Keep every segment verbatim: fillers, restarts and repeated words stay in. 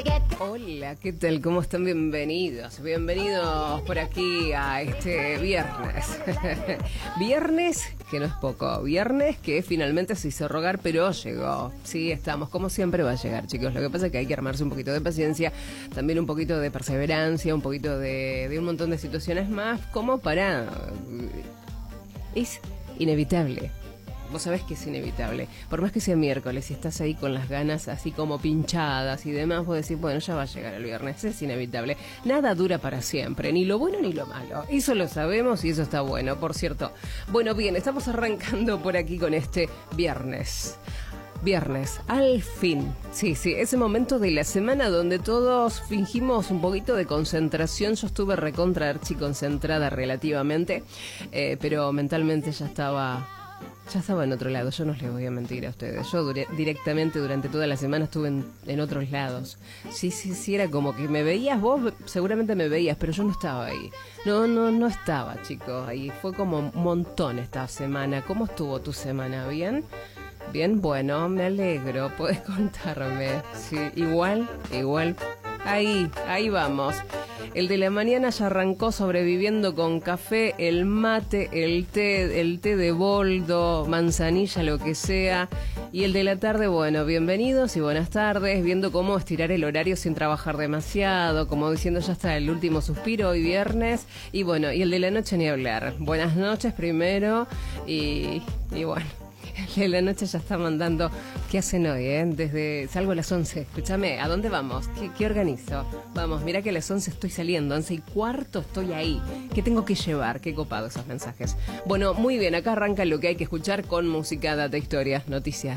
Hola, ¿qué tal? ¿Cómo están? Bienvenidos, bienvenidos por aquí a este viernes. Viernes, que no es poco, viernes que finalmente se hizo rogar, pero llegó. Sí, estamos, como siempre va a llegar, chicos. Lo que pasa es que hay que armarse un poquito de paciencia, también un poquito de perseverancia, un poquito de, de un montón de situaciones más, como para... Es inevitable. Vos sabés que es inevitable. Por más que sea miércoles y estás ahí con las ganas así como pinchadas y demás, vos decís, bueno, ya va a llegar el viernes, es inevitable. Nada dura para siempre, ni lo bueno ni lo malo. Eso lo sabemos y eso está bueno, por cierto. Bueno, bien, estamos arrancando por aquí con este viernes. Viernes, al fin. Sí, sí, ese momento de la semana donde todos fingimos un poquito de concentración. Yo estuve recontra archiconcentrada relativamente, eh, pero mentalmente ya estaba... Ya estaba en otro lado, yo no les voy a mentir a ustedes. Yo duré, directamente durante toda la semana estuve en, en otros lados. Sí, sí, sí, era como que me veías vos, seguramente me veías, pero yo no estaba ahí. No, no, no estaba, chicos. Ahí fue como un montón esta semana. ¿Cómo estuvo tu semana? ¿Bien? Bien, bueno, me alegro. Podés contarme. Sí, igual, igual. Ahí, ahí vamos. El de la mañana ya arrancó sobreviviendo con café, el mate, el té, el té de boldo, manzanilla, lo que sea. Y el de la tarde, bueno, bienvenidos y buenas tardes, viendo cómo estirar el horario sin trabajar demasiado, como diciendo ya está el último suspiro hoy viernes. Y bueno, y el de la noche ni hablar. Buenas noches primero y, y bueno. El de la noche ya está mandando. ¿Qué hacen hoy, eh? Desde... Salgo a las once. Escúchame, ¿a dónde vamos? ¿Qué, qué organizo? Vamos, mira que a las once estoy saliendo. once y cuarto estoy ahí. ¿Qué tengo que llevar? Qué copado esos mensajes. Bueno, muy bien. Acá arranca lo que hay que escuchar con música, data, historias, noticias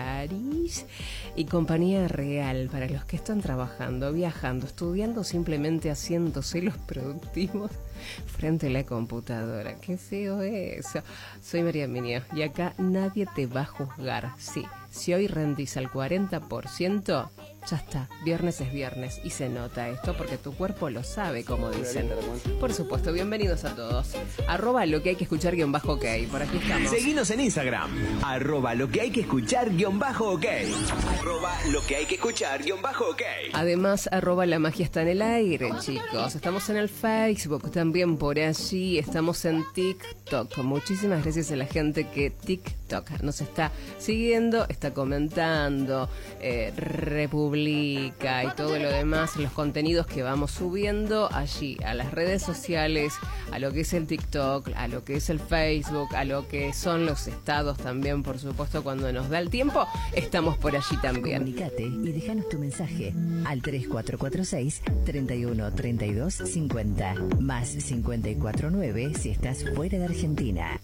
raris y compañía real para los que están trabajando, viajando, estudiando, simplemente haciéndose los productivos frente a la computadora. Qué feo eso. Soy María Minio y acá nadie te va a juzgar. Sí, si hoy rendís al cuarenta por ciento, ya está, viernes es viernes y se nota esto porque tu cuerpo lo sabe, como dicen. Por supuesto, bienvenidos a todos. Arroba lo que hay que escuchar guión bajo ok. Por aquí estamos. Seguinos en Instagram. Arroba lo que hay que escuchar guión bajo ok. Arroba lo que hay que escuchar guión bajo ok. Además, arroba la magia está en el aire, chicos. Estamos en el Facebook también por allí. Estamos en TikTok. Muchísimas gracias a la gente que TikTok nos está siguiendo, está comentando, eh, republicando y todo lo demás, los contenidos que vamos subiendo allí a las redes sociales, a lo que es el TikTok, a lo que es el Facebook, a lo que son los estados también, por supuesto, cuando nos da el tiempo, estamos por allí también. Comunicate y déjanos tu mensaje al tres cuatro cuatro seis, treinta y uno, treinta y dos, cincuenta, más cincuenta y cuatro nueve si estás fuera de Argentina.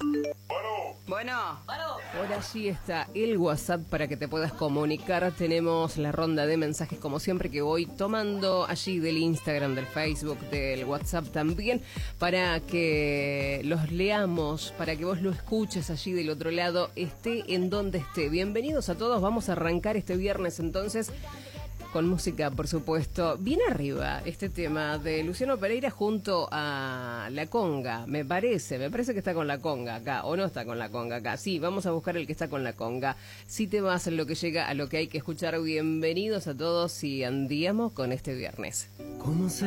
Bueno, por allí está el WhatsApp para que te puedas comunicar. Tenemos la ronda de mensajes como siempre que voy tomando allí del Instagram, del Facebook, del WhatsApp también, para que los leamos, para que vos lo escuches allí del otro lado, esté en donde esté. Bienvenidos a todos, vamos a arrancar este viernes entonces con música, por supuesto. Bien arriba este tema de Luciano Pereira junto a La Conga, me parece, me parece que está con La Conga acá, o no está con La Conga acá. Sí, vamos a buscar el que está con La Conga. Si te vas en lo que llega a lo que hay que escuchar, bienvenidos a todos y andiamo con este viernes. ¿Cómo se